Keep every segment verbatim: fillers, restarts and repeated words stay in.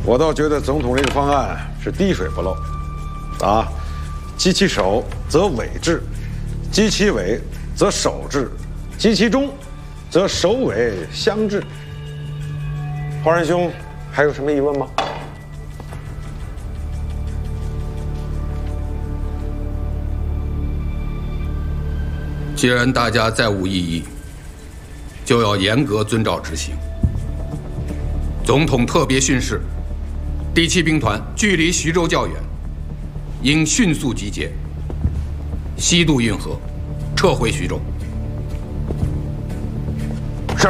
我倒觉得总统这个方案是滴水不漏，啊，击其首则尾治，击其尾则首治，击其中则首尾相治。华人兄，还有什么疑问吗？ 既然大家再无异议，就要严格遵照执行。总统特别训示，第七兵团距离徐州较远，应迅速集结，西渡运河，撤回徐州。是。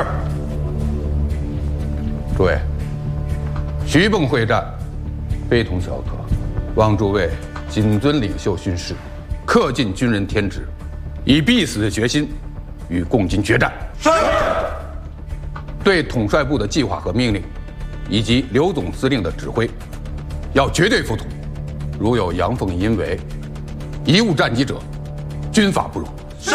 诸位，徐蚌会战非同小可，望诸位谨遵领袖训示，恪尽军人天职，以必死的决心与共军决战。是。对统帅部的计划和命令，以及刘总司令的指挥，要绝对服从。如有阳奉阴违、贻误战机者，军法不容。是。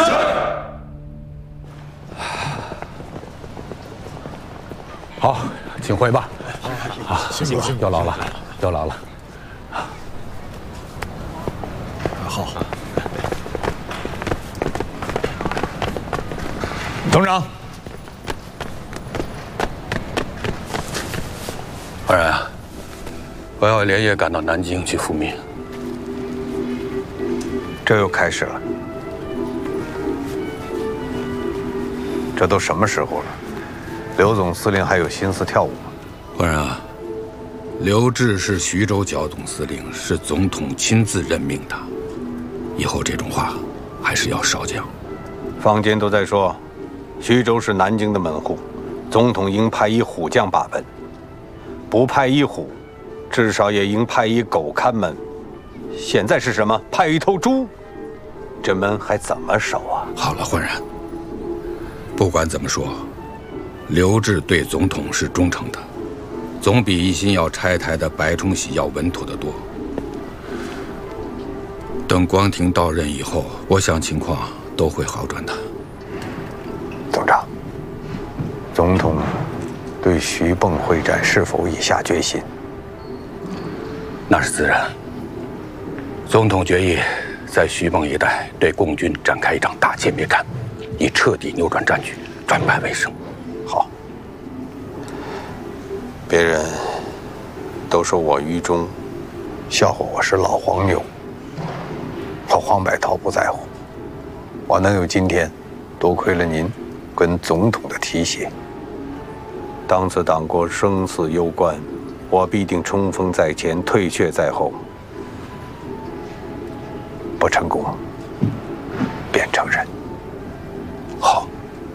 好，请回吧。啊，辛苦辛苦，有劳了，有劳了。好。总长。焕然啊，我要连夜赶到南京去复命。 这又开始了，这都什么时候了？刘总司令还有心思跳舞吗？ 焕然啊，刘峙是徐州剿总司令，是总统亲自任命的，以后这种话还是要少讲。 坊间都在说，徐州是南京的门户，总统应派一虎将把门。不派一虎，至少也应派一狗看门。现在是什么？派一头猪，这门还怎么守啊？ 好了，焕然，不管怎么说，刘峙对总统是忠诚的，总比一心要拆台的白崇禧要稳妥得多。等光庭到任以后，我想情况都会好转的。 总长，总统对徐蚌会战是否已下决心？ 那是自然。总统决议在徐蚌一带对共军展开一场大歼灭战，以彻底扭转战局，转败为胜。 好。别人都说我愚忠，笑话我是老黄牛。我黄百韬不在乎，我能有今天，多亏了您跟总统的提携。当此党国生死攸关，我必定冲锋在前，退却在后。不成功，便承认。好。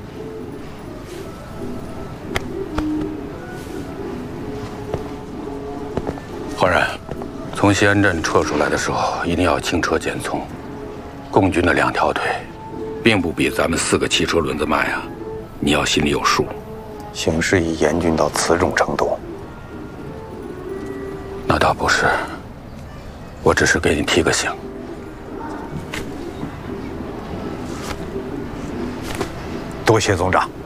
焕然，从西安镇撤出来的时候，一定要轻车简从。共军的两条腿，并不比咱们四个汽车轮子慢呀，你要心里有数。 形势已严峻到此种程度？ 那倒不是，我只是给你提个醒。 多谢总长。